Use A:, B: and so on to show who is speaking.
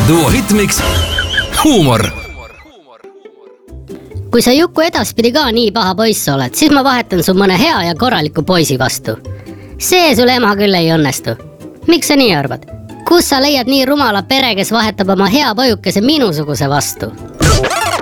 A: Duo Hitmix huumor.
B: Kui sa Juku edaspidi ka nii paha poiss oled, siis ma vahetan su mõne hea ja korraliku poisi vastu. See sul ema küll ei õnnestu. Miks sa nii arvad? Kus sa leiad nii rumala pere, kes vahetab oma hea pojukese minusuguse vastu?